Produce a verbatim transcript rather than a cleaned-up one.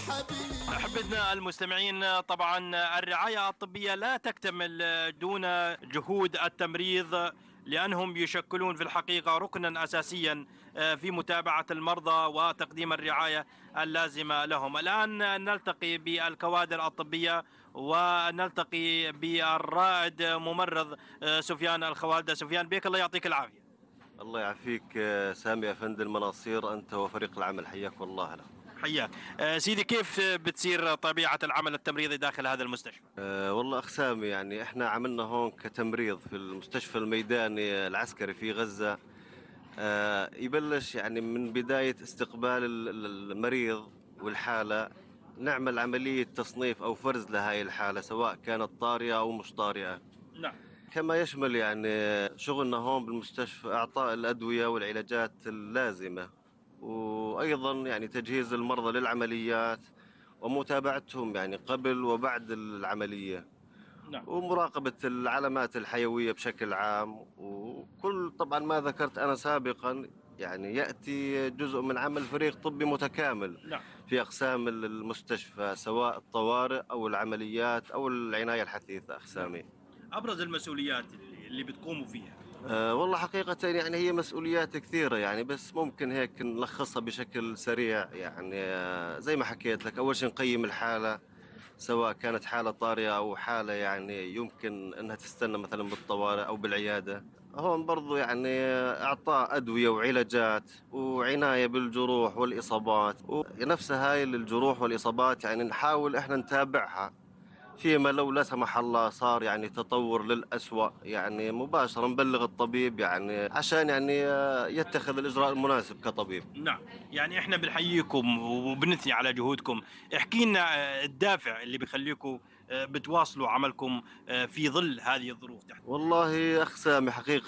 أحبتنا المستمعين، طبعا الرعاية الطبية لا تكتمل دون جهود التمريض، لأنهم يشكلون في الحقيقة ركنا أساسيا في متابعة المرضى وتقديم الرعاية اللازمة لهم. الآن نلتقي بالكوادر الطبية ونلتقي بالرائد ممرض سفيان الخوالدة. سفيان بيك، الله يعطيك العافية. الله يعافيك سامي أفندي المناصير، أنت وفريق العمل، حياك والله. له حياك سيدي. كيف بتصير طبيعة العمل التمريضي داخل هذا المستشفى؟ أه والله أخ سامي، يعني إحنا عملنا هون كتمريض في المستشفى الميداني العسكري في غزة. أه يبلش يعني من بداية استقبال المريض والحالة، نعمل عملية تصنيف أو فرز لهاي الحالة، سواء كانت طارئة أو مش طارئة. نعم. كما يشمل يعني شغلنا هون بالمستشفى إعطاء الأدوية والعلاجات اللازمة، وأيضا يعني تجهيز المرضى للعمليات ومتابعتهم يعني قبل وبعد العملية، نعم. ومراقبة العلامات الحيوية بشكل عام، وكل طبعا ما ذكرت أنا سابقا يعني يأتي جزء من عمل فريق طبي متكامل. نعم. في أقسام المستشفى، سواء الطوارئ أو العمليات أو العناية الحثيثة. أخ نعم. سامي، أبرز المسؤوليات اللي اللي بتقوموا فيها؟ أه والله حقيقة يعني هي مسؤوليات كثيرة، يعني بس ممكن هيك نلخصها بشكل سريع. يعني أه زي ما حكيت لك، أول شيء نقيم الحالة، سواء كانت حالة طارئة أو حالة يعني يمكن أنها تستنى مثلا بالطوارئ أو بالعيادة. هون برضو يعني إعطاء أدوية وعلاجات وعناية بالجروح والإصابات، ونفسها هاي الجروح والإصابات يعني نحاول إحنا نتابعها، فيما لو لا سمح الله صار يعني تطور للأسوأ، يعني مباشرة نبلغ الطبيب يعني عشان يعني يتخذ الإجراء المناسب كطبيب. نعم. يعني احنا بنحييكم وبنثني على جهودكم. احكي لنا آه، الدافع اللي بيخليكم آه، بتواصلوا عملكم آه، في ظل هذه الظروف تحت. والله أخ سامي، حقيقة